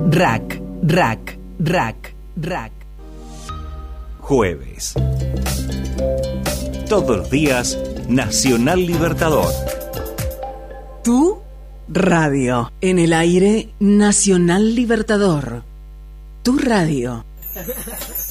Rack, rack, rack, rack. Jueves. Todos los días, Nacional Libertador. Tu radio. En el aire, Nacional Libertador. Tu radio.